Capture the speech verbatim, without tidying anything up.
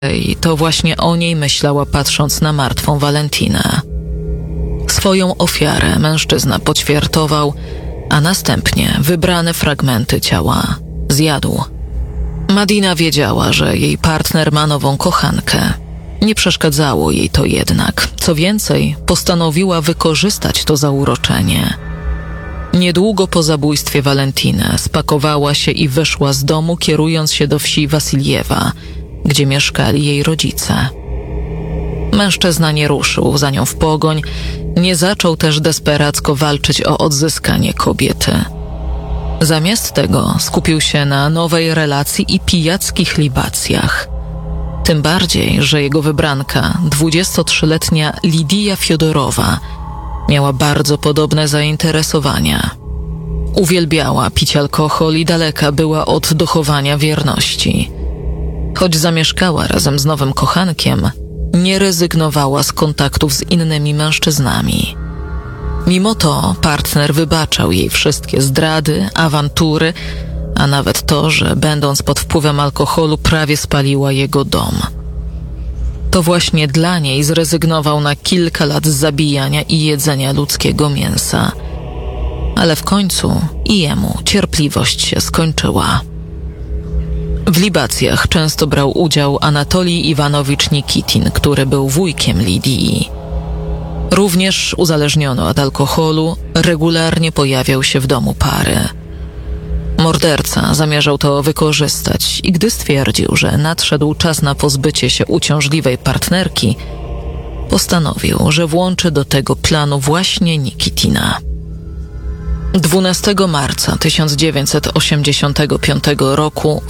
I to właśnie o niej myślała, patrząc na martwą Valentinę. Swoją ofiarę mężczyzna poćwiartował, a następnie wybrane fragmenty ciała zjadł. Madina wiedziała, że jej partner ma nową kochankę. Nie przeszkadzało jej to jednak. Co więcej, postanowiła wykorzystać to zauroczenie. Niedługo po zabójstwie Valentiny spakowała się i wyszła z domu, kierując się do wsi Wasiljewa, gdzie mieszkali jej rodzice. Mężczyzna nie ruszył za nią w pogoń, nie zaczął też desperacko walczyć o odzyskanie kobiety. Zamiast tego skupił się na nowej relacji i pijackich libacjach. Tym bardziej, że jego wybranka, dwudziestotrzyletnia Lidia Fiodorowa, miała bardzo podobne zainteresowania. Uwielbiała pić alkohol i daleka była od dochowania wierności. Choć zamieszkała razem z nowym kochankiem, nie rezygnowała z kontaktów z innymi mężczyznami. Mimo to partner wybaczał jej wszystkie zdrady, awantury, a nawet to, że będąc pod wpływem alkoholu prawie spaliła jego dom. To właśnie dla niej zrezygnował na kilka lat z zabijania i jedzenia ludzkiego mięsa. Ale w końcu i jemu cierpliwość się skończyła. W libacjach często brał udział Anatolij Iwanowicz Nikitin, który był wujkiem Lidii. Również uzależniony od alkoholu, regularnie pojawiał się w domu pary. Morderca zamierzał to wykorzystać i gdy stwierdził, że nadszedł czas na pozbycie się uciążliwej partnerki, postanowił, że włączy do tego planu właśnie Nikitina. dwunastego marca tysiąc dziewięćset osiemdziesiątego piątego roku